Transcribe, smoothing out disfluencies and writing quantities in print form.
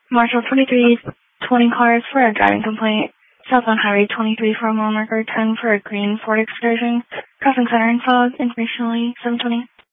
Marshall 2320 cars for a driving complaint. Southbound Highway 23 for a mile marker 10 for a green Ford Excursion. Crossing center and fog, informationally 720.